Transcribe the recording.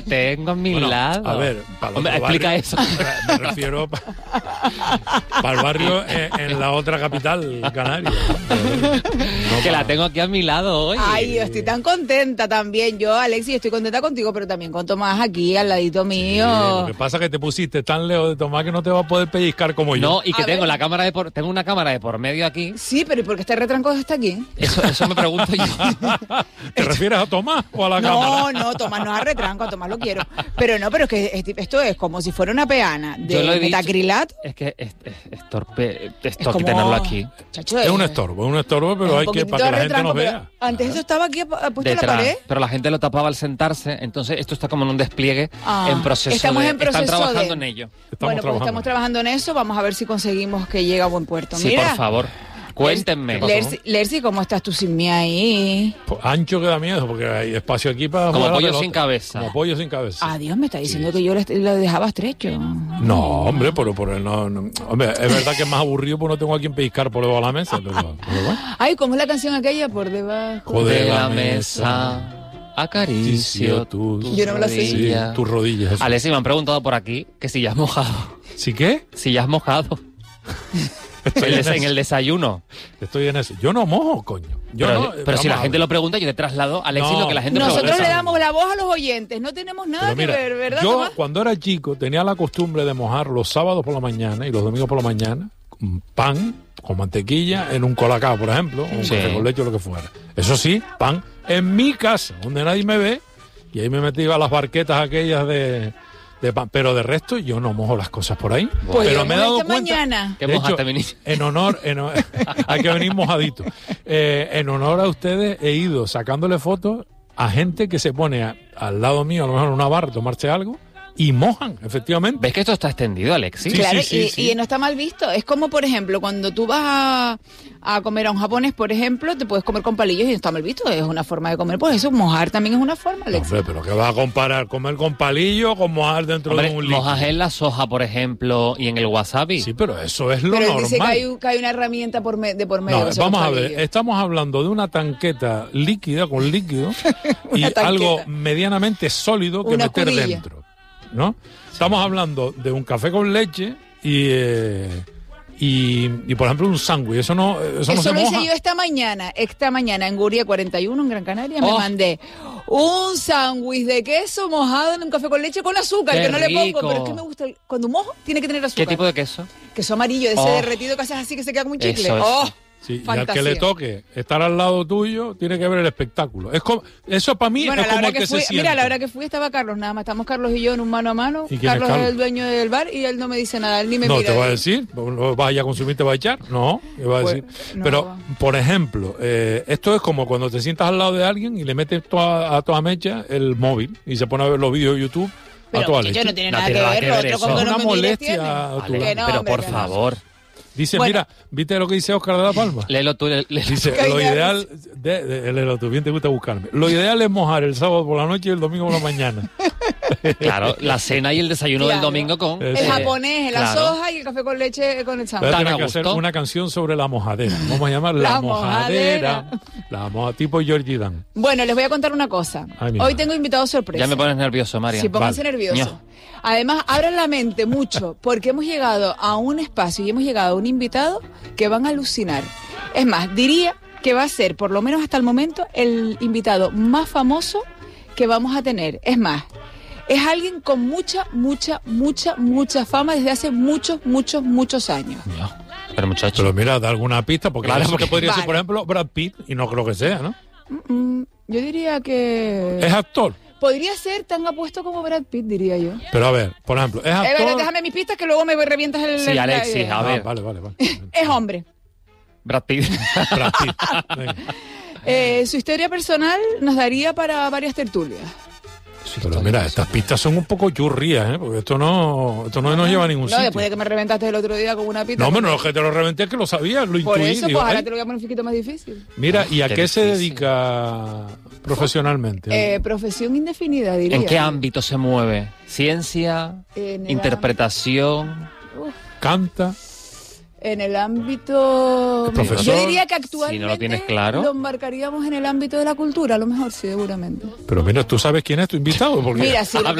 tengo a mi lado. A ver, para Hombre, explica barrio, eso. Me refiero para el barrio en la otra capital canaria. No, Que la tengo aquí a mi lado hoy. Ay, yo estoy tan contenta también. Yo, Alexis, estoy contenta contigo, pero también con Tomás aquí, al ladito mío. Lo que pasa es que te pusiste tan lejos de Tomás que no te va a poder pellizcar como yo. No, y que A tengo ver. la cámara tengo una cámara de por medio aquí. Sí, pero ¿y por qué este retranco está aquí? Eso me pregunto yo. ¿Te refieres a Tomás o a la cámara? No, Tomás no es a retranco, a Tomás lo quiero. Pero no, pero es que esto es como si fuera una peana Yo lo he de dicho. metacrilato. Es que es torpe, es Es torpe tenerlo aquí. Chacho, Es un estorbo, pero hay que para que la gente nos vea. Antes eso estaba aquí puesto en la Detrás. pared. Pero la gente lo tapaba al sentarse, entonces esto está como en un despliegue en proceso. Estamos en proceso están trabajando de- en ello. Bueno, pues estamos trabajando en eso. Vamos a ver si conseguimos que llegue a buen puerto. Sí, Mira, por favor. Cuéntenme. Lercy, ¿cómo estás tú sin mí ahí? Pues ancho que da miedo, porque hay espacio aquí para Como jugar a la pollo pelota. sin cabeza. Como pollo sin cabeza. Adiós, me está diciendo que yo lo dejaba estrecho. No, hombre, pero no. Hombre, es verdad que es más aburrido porque no tengo a quien pellizcar por debajo de la mesa, pero bueno. Ay, ¿cómo es la canción aquella? Por debajo De la mesa, acaricio tus Yo no me la sé. rodillas. Sí, tus rodillas. Eso. Alessi, me han preguntado por aquí que si ya has mojado. ¿Sí qué? Si ya has mojado. Estoy En el desayuno. Estoy en eso. Yo no mojo, coño. Yo Pero, no, pero si la vamos a gente ver. lo pregunta, yo te traslado, Alexis, No. lo que la gente Nosotros pregunta. le damos la voz a los oyentes. No tenemos nada Pero mira, que ver, ¿verdad, yo Tomás? cuando era chico tenía la costumbre de mojar los sábados por la mañana y los domingos por la mañana un pan con mantequilla en un colacao, por ejemplo, o un Sí. café con leche o lo que fuera. Eso sí, pan en mi casa, donde nadie me ve, y ahí me metí a las barquetas aquellas de pan. Pero de resto yo no mojo las cosas por ahí. Pues pero me he dado esta cuenta... mañana. ¿Qué De mojaste, hecho, Vinicio? en honor, hay que venir mojadito. En honor a ustedes he ido sacándole fotos a gente que se pone al lado mío, a lo mejor en una barra, a tomarse algo, y mojan, efectivamente. ¿Ves que esto está extendido, Alexis? Sí, Claro, sí. y no está mal visto. Es como, por ejemplo, cuando tú vas a comer a un japonés, por ejemplo, te puedes comer con palillos y no está mal visto. Es una forma de comer. Pues eso, mojar también es una forma, No, Alex. hombre, pero ¿qué vas a comparar? ¿Comer con palillo o con mojar dentro Hombre, de un líquido? mojas en la soja, por ejemplo, y en el wasabi. Sí, pero eso es lo Pero él normal. dice que hay una herramienta de por medio. No, que son vamos los a ver, palillos. estamos hablando de una tanqueta líquida con líquido y Una tanqueta. algo medianamente sólido que Una meter escudilla. dentro, ¿no? Estamos hablando de un café con leche y por ejemplo, un sándwich. Eso no se Eso lo moja. hice yo esta mañana en Guria 41, en Gran Canaria. Me Oh. mandé un sándwich de queso mojado en un café con leche con azúcar, Qué que no le pongo, rico. pero es que me gusta. Cuando mojo, tiene que tener azúcar. ¿Qué tipo de queso? Queso amarillo, de ese Oh. derretido que haces así que se queda como un chicle. Eso es. ¡Oh! Sí, y al que Fantasía. le toque estar al lado tuyo, tiene que ver el espectáculo. Es como, eso para mí Bueno, es a la como hora el que que se fui, siente. mira, a la hora que fui estaba Carlos, nada más. Estamos Carlos y yo en un mano a mano. ¿Y quién es Carlos es Carlos? el dueño del bar y él no me dice nada, él ni me No mira. te va a decir, no vas a consumir, te va a echar, no, te va a Pues, decir. no. Pero, por ejemplo, esto es como cuando te sientas al lado de alguien y le metes a toda mecha el móvil y se pone a ver los vídeos de YouTube a toda Pero leche. yo no tiene No nada tiene que nada ver, que lo ver otro eso. con Es que no una me mires molestia tiene. a tu Ale, Que no, pero hombre, por que no. favor, Dice, Bueno. mira, ¿viste lo que dice Óscar de la Palma? léelo tú. Dice, Que lo hay ideal, léelo tú, bien te gusta buscarme. Lo ideal es mojar el sábado por la noche y el domingo por la mañana. Claro, la cena y el desayuno del Claro. domingo con... El japonés, la claro. soja y el café con leche con el Voy sándwich. a Tan tener a que hacer gusto. una canción sobre la mojadera. Vamos a llamar La La Mojadera. mojadera. Tipo Georgie Dan. Bueno, les voy a contar una cosa. Ay, mi Hoy madre. tengo invitado sorpresa. Ya me pones nervioso, María. Sí, pónganse Vale. nerviosos. Ño. Además, abran la mente mucho, porque hemos llegado a un espacio y hemos llegado a un invitado que van a alucinar. Es más, diría que va a ser, por lo menos hasta el momento, el invitado más famoso que vamos a tener. Es más, es alguien con mucha fama desde hace muchos años. No, pero muchacho, Pero mira, da alguna pista, porque Claro, eso porque- que podría ser, Vale. por ejemplo, Brad Pitt, y no creo que sea, ¿no? Yo diría que... Es actor. Podría ser tan apuesto como Brad Pitt, diría yo. Pero a ver, por ejemplo, es actor. Bueno, déjame mis pistas que luego me revientas el... Sí, Alexis, la- a ver. Vale. Es hombre. Brad Pitt. Brad Pitt. Venga. Su historia personal nos daría para varias tertulias. Pero mira, estas pistas son un poco churrías, ¿eh? Porque esto no nos lleva a ningún No, sitio. después de que me reventaste el otro día con una pita. No, hombre, no es que te lo reventé, es que lo sabías, lo Por intuí. eso, digo, pues ahora ay. te lo voy a poner un poquito más difícil. Mira, ¿y a Qué qué se difícil. dedica profesionalmente? Profesión indefinida, diría. ¿En qué ámbito se mueve? ¿Ciencia? En el ¿Interpretación? Uf, ¿Canta? En el ámbito... Profesor, yo diría que actualmente si no lo tienes claro. lo embarcaríamos en el ámbito de la cultura, a lo mejor, sí, seguramente. Pero mira, ¿tú sabes quién es tu invitado? Porque Mira, si lo